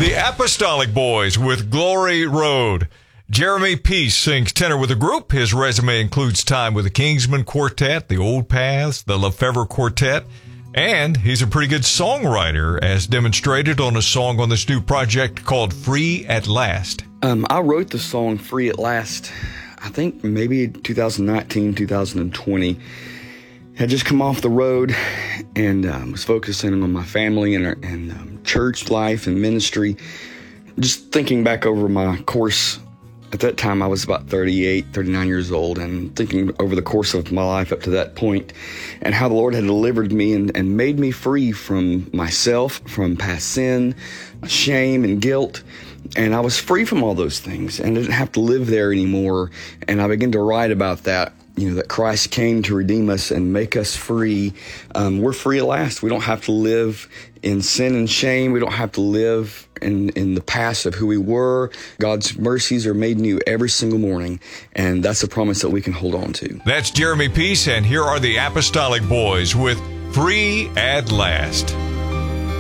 The Apostolic Boys with Glory Road. Jeremy Peace sings tenor with the group. His resume includes time with the Kingsmen Quartet, the Old Paths, the Lefevre Quartet, and he's a pretty good songwriter, as demonstrated on a song on this new project called Free at Last. I wrote the song Free at Last, I think maybe 2019, 2020. Had just come off the road and was focusing on my family and church life and ministry. Just thinking back over my course. At that time, I was about 38, 39 years old, and thinking over the course of my life up to that point and how the Lord had delivered me and made me free from myself, from past sin, shame, and guilt. And I was free from all those things and didn't have to live there anymore. And I began to write about that. That Christ came to redeem us and make us free. We're free at last. We don't have to live in sin and shame. We don't have to live in the past of who we were. God's mercies are made new every single morning, and that's a promise that we can hold on to. That's Jeremy Peace, and here are the Apostolic Boys with Free at Last.